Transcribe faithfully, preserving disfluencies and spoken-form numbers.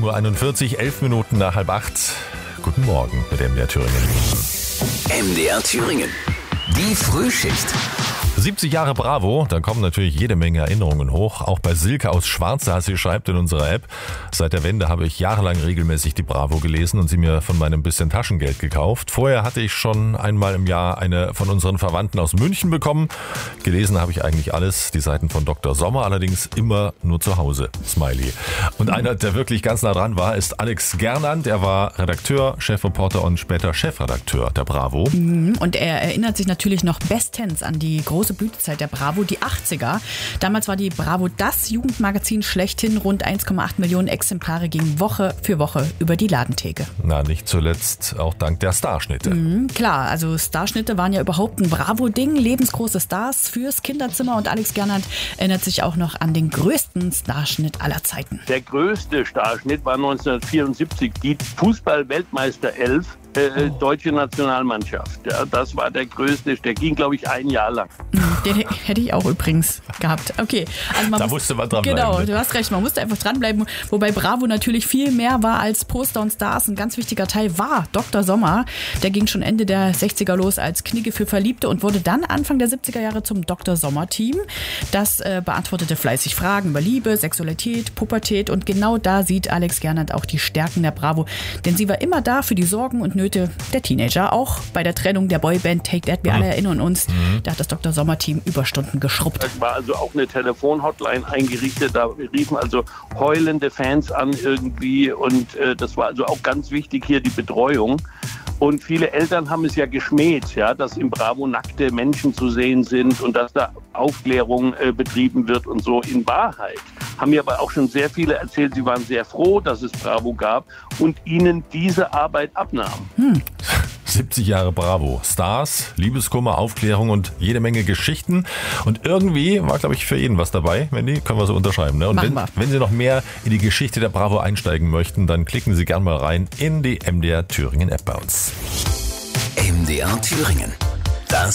sieben Uhr einundvierzig, elf Minuten nach halb acht. Guten Morgen mit M D R Thüringen. M D R Thüringen, die Frühschicht. siebzig Jahre Bravo, da kommen natürlich jede Menge Erinnerungen hoch. Auch bei Silke aus Schwarze, sie schreibt in unserer App, seit der Wende habe ich jahrelang regelmäßig die Bravo gelesen und sie mir von meinem bisschen Taschengeld gekauft. Vorher hatte ich schon einmal im Jahr eine von unseren Verwandten aus München bekommen. Gelesen habe ich eigentlich alles, die Seiten von Doktor Sommer, allerdings immer nur zu Hause. Smiley. Und einer, der wirklich ganz nah dran war, ist Alex Gernand. Er war Redakteur, Chefreporter und später Chefredakteur der Bravo. Und er erinnert sich natürlich noch bestens an die große Blütezeit der Bravo, die achtziger. Damals war die Bravo das Jugendmagazin schlechthin. Rund eins Komma acht Millionen Exemplare gingen Woche für Woche über die Ladentheke. Na, nicht zuletzt auch dank der Starschnitte. Mhm, klar, also Starschnitte waren ja überhaupt ein Bravo-Ding. Lebensgroße Stars fürs Kinderzimmer. Und Alex Gernand erinnert sich auch noch an den größten Starschnitt aller Zeiten. Der größte Starschnitt war neunzehnhundertvierundsiebzig, die Fußball-Weltmeister elf. Äh, deutsche Nationalmannschaft. Ja, das war der größte. Der ging, glaube ich, ein Jahr lang. Den hätte ich auch übrigens gehabt. Okay. Also man da muss, musste man dranbleiben. Genau, du hast recht. Man musste einfach dranbleiben. Wobei Bravo natürlich viel mehr war als Poster und Stars. Ein ganz wichtiger Teil war Doktor Sommer. Der ging schon Ende der sechziger los als Knigge für Verliebte und wurde dann Anfang der siebziger Jahre zum Doktor Sommer-Team. Das äh, beantwortete fleißig Fragen über Liebe, Sexualität, Pubertät. Und genau da sieht Alex Gernand auch die Stärken der Bravo. Denn sie war immer da für die Sorgen und Nöte der Teenager. Auch bei der Trennung der Boyband Take That, wir mhm. alle erinnern uns, mhm. da hat das Doktor Sommer-Team Überstunden geschrubbt. Es war also auch eine Telefonhotline eingerichtet, da riefen also heulende Fans an irgendwie und äh, das war also auch ganz wichtig hier die Betreuung. Und viele Eltern haben es ja geschmäht, ja, dass im Bravo nackte Menschen zu sehen sind und dass da Aufklärung äh, betrieben wird und so. In Wahrheit haben mir aber auch schon sehr viele erzählt, sie waren sehr froh, dass es Bravo gab und ihnen diese Arbeit abnahm. Hm. siebzig Jahre Bravo. Stars, Liebeskummer, Aufklärung und jede Menge Geschichten. Und irgendwie war, glaube ich, für jeden was dabei. Wendy, können wir so unterschreiben. Ne? Und wenn, wenn Sie noch mehr in die Geschichte der Bravo einsteigen möchten, dann klicken Sie gerne mal rein in die M D R Thüringen App bei uns. M D R Thüringen.